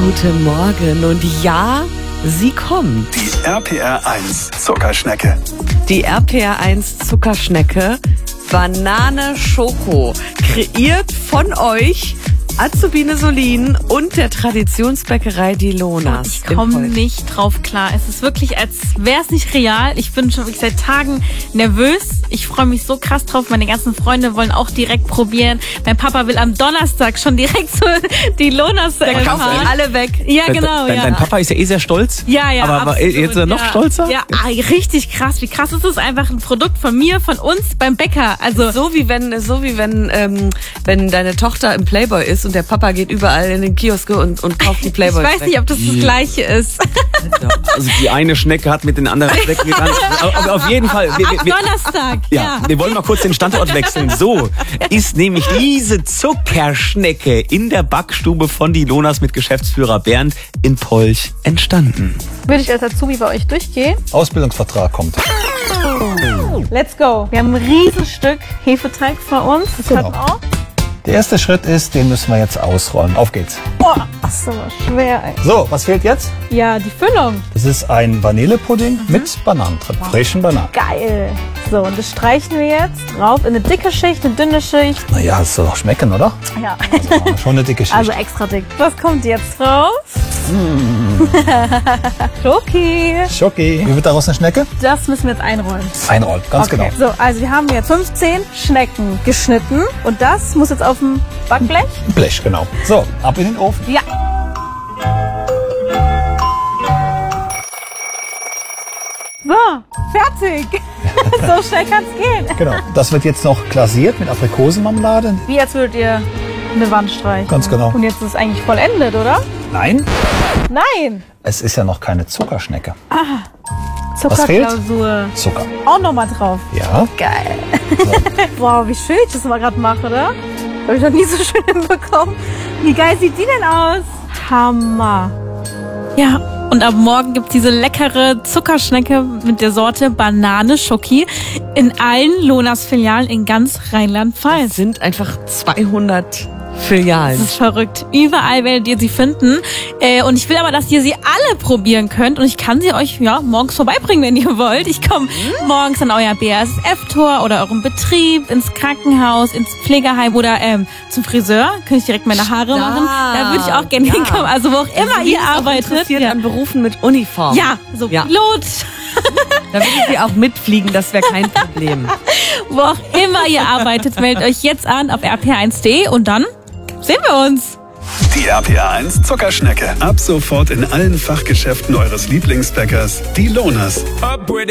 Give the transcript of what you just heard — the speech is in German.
Guten Morgen und ja, sie kommt. Die RPR 1 Zuckerschnecke. Die RPR 1 Zuckerschnecke Banane Schoko, kreiert von euch, Azubine Solin und der Traditionsbäckerei Die Lonas. Ich komme nicht drauf klar. Es ist wirklich, als wäre es nicht real. Ich bin schon wirklich seit Tagen nervös. Ich freue mich so krass drauf. Meine ganzen Freunde wollen auch direkt probieren. Mein Papa will am Donnerstag schon direkt zu Die Lonas fahren. Alle weg. Ja, genau. Dein Papa ist ja sehr stolz. Ja, aber absolut. jetzt ist er noch stolzer? Ja, richtig krass. Wie krass ist es? Einfach ein Produkt von mir, von uns beim Bäcker. Also So wie wenn deine Tochter im Playboy ist und der Papa geht überall in den Kioske und kauft die Playboy. ich weiß nicht, ob das Gleiche ist. Also die eine Schnecke hat mit den anderen Schnecken getanzt. Aber auf jeden Fall. Ab Donnerstag. Ja, wir wollen mal kurz den Standort wechseln. So ist nämlich diese Zuckerschnecke in der Backstube von Die Lonas mit Geschäftsführer Bernd in Polch entstanden. Würde ich als Azubi bei euch durchgehen? Ausbildungsvertrag kommt. Let's go. Wir haben ein Riesenstück Hefeteig vor uns. Das Genau. hat auch. Der erste Schritt ist, den müssen wir jetzt ausrollen. Auf geht's. Boah, das ist aber schwer, ey. So, was fehlt jetzt? Ja, die Füllung. Das ist ein Vanillepudding mit Bananen drin. Frischen Bananen. Geil. So, und das streichen wir jetzt drauf in eine dicke Schicht, eine dünne Schicht. Naja, das soll doch schmecken, oder? Ja. Also, schon eine dicke Schicht. Also extra dick. Was kommt jetzt drauf? Schoki. Schoki. Wie wird daraus eine Schnecke? Das müssen wir jetzt einrollen. Einrollen, ganz genau. So, also wir haben jetzt 15 Schnecken geschnitten. Und das muss jetzt auf dem Backblech. Blech, genau. So, ab in den Ofen. Ja. So, fertig. So schnell kann's gehen. Genau. Das wird jetzt noch glasiert mit Aprikosenmarmelade. Wie als würdet ihr eine Wand streichen. Ganz genau. Und jetzt ist es eigentlich vollendet, oder? Nein, Nein. es ist ja noch keine Zuckerschnecke. Zuckerklausur. Zucker. Auch nochmal drauf. Ja. Geil. Wow, wie schön ich das mal gerade mache, oder? Habe ich noch nie so schön hinbekommen. Wie geil sieht die denn aus? Hammer. Ja, und ab morgen gibt's diese leckere Zuckerschnecke mit der Sorte Banane Schoki in allen Lonas-Filialen in ganz Rheinland-Pfalz. Es sind einfach 200 Filialen. Das ist verrückt. Überall werdet ihr sie finden. Und ich will aber, dass ihr sie alle probieren könnt. Und ich kann sie euch morgens vorbeibringen, wenn ihr wollt. Ich komme morgens an euer BASF-Tor oder eurem Betrieb, ins Krankenhaus, ins Pflegeheim oder zum Friseur. Könnte ich direkt meine Haare machen. Da würde ich auch gerne hinkommen. Also wo auch immer ihr arbeitet. Interessiert an Berufen mit Uniform. Ja, so Pilot. Da würde sie auch mitfliegen, das wäre kein Problem. Wo auch immer ihr arbeitet, meldet euch jetzt an auf rpr1.de und dann sehen wir uns. Die RPR 1 Zuckerschnecke. Ab sofort in allen Fachgeschäften eures Lieblingsbäckers Die Lonas.